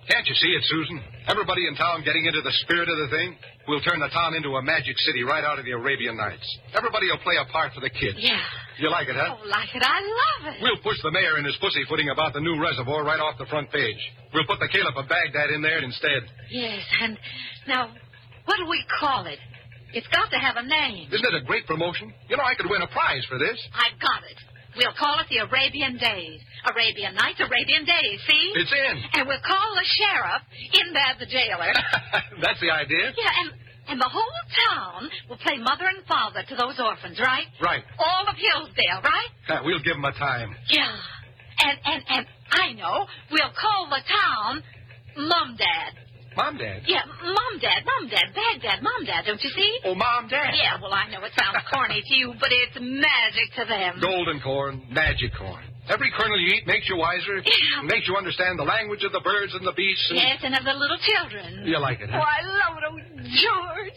Can't you see it, Susan? Everybody in town getting into the spirit of the thing. We'll turn the town into a magic city right out of the Arabian Nights. Everybody will play a part for the kids. Yeah. You like it, huh? Oh, like it. I love it. We'll push the mayor and his pussyfooting about the new reservoir right off the front page. We'll put the Caliph of Baghdad in there instead. Yes, and now, what do we call it? It's got to have a name. Isn't it a great promotion? You know, I could win a prize for this. I've got it. We'll call it the Arabian Days. Arabian Nights, Arabian Days, see? It's in. And we'll call the sheriff Indbad the jailer. That's the idea. Yeah, and the whole town will play mother and father to those orphans, right? Right. All of Hillsdale, right? We'll give them a time. Yeah. And I know. We'll call the town Mom Dad. Mom, Dad? Yeah, Mom Dad, Baghdad, Mom Dad, don't you see? Oh, Mom, Dad. Yeah, well, I know it sounds corny to you, but it's magic to them. Golden corn, magic corn. Every kernel you eat makes you wiser. Yeah. Makes you understand the language of the birds and the beasts. And... Yes, and of the little children. You like it, huh? Oh, I love it. Oh, George.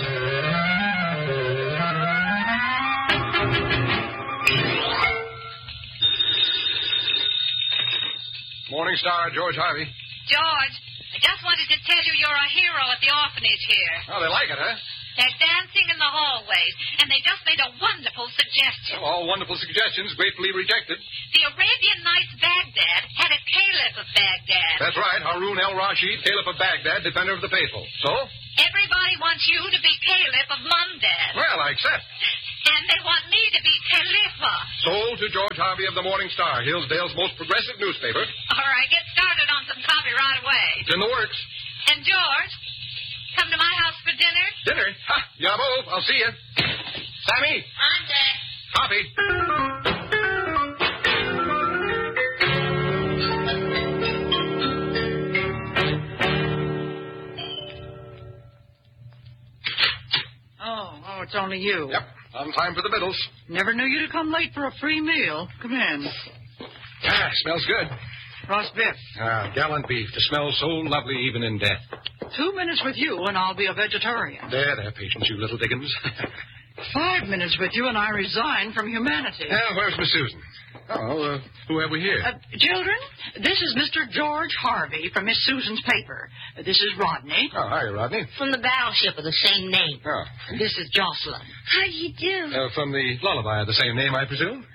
Morning Star, George Harvey. George, I just wanted to tell you you're a hero at the orphanage here. Oh, they like it, huh? They're dancing in the hallways, and they just made a wonderful suggestion. All wonderful suggestions, gratefully rejected. The Arabian Nights Baghdad had a caliph of Baghdad. That's right, Harun al-Rashid, Caliph of Baghdad, defender of the faithful. So? Everybody wants you to be caliph of Mundad. Well, I accept. And they want me to be Khalifa. Sold to George Harvey of the Morning Star, Hillsdale's most progressive newspaper. All right, get started on some copy right away. It's in the works. And George, come to my house for dinner? Dinner? Ha! Yabo, I'll see you. Sammy! On deck. Copy. Oh, it's only you. Yep, on time for the middles. Never knew you to come late for a free meal. Come in. Smells good. Roast beef. Gallant beef. The smell's so lovely even in death. 2 minutes with you and I'll be a vegetarian. There, patience, you little Dickens. 5 minutes with you and I resign from humanity. Where's Miss Susan? Oh, who have we here? Children, this is Mr. George Harvey from Miss Susan's paper. This is Rodney. Oh, hi, Rodney. From the battleship of the same name. Oh. This is Jocelyn. How do you do? From the lullaby of the same name, I presume?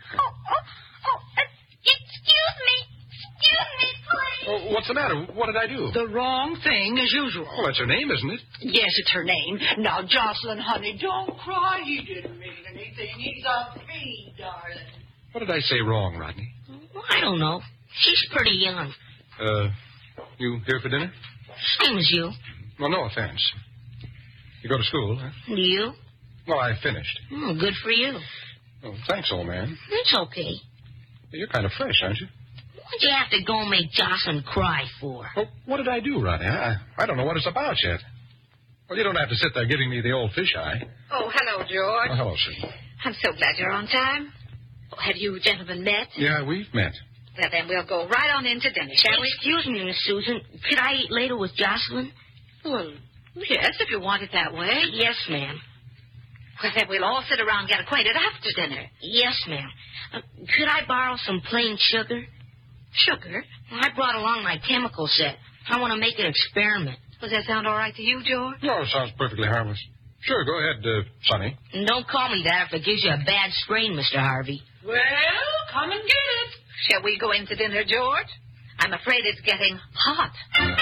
Excuse me, please. Oh, what's the matter? What did I do? The wrong thing as usual. Oh, that's her name, isn't it? Yes, it's her name. Now, Jocelyn, honey, don't cry. He didn't mean anything. He's a fiend, darling. What did I say wrong, Rodney? Well, I don't know. She's pretty young. You here for dinner? Same as you. Well, no offense. You go to school, huh? Do you? Well, I finished. Oh, good for you. Oh, thanks, old man. It's okay. You're kind of fresh, aren't you? What'd you have to go and make Jocelyn cry for? Well, what did I do, Rodney? I don't know what it's about yet. Well, you don't have to sit there giving me the old fisheye. Oh, hello, George. Oh, hello, Susan. I'm so glad you're on time. Have you gentlemen met? Yeah, we've met. Well, then we'll go right on into dinner, shall we? Excuse me, Miss Susan. Could I eat later with Jocelyn? Well, yes, if you want it that way. Yes, ma'am. Well, then we'll all sit around and get acquainted after dinner. Yes, ma'am. Could I borrow some plain sugar? Sugar? I brought along my chemical set. I want to make an experiment. Does that sound all right to you, George? No, it sounds perfectly harmless. Sure, go ahead, Sonny. And don't call me that if it gives you a bad sprain, Mr. Harvey. Well, come and get it. Shall we go into dinner, George? I'm afraid it's getting hot.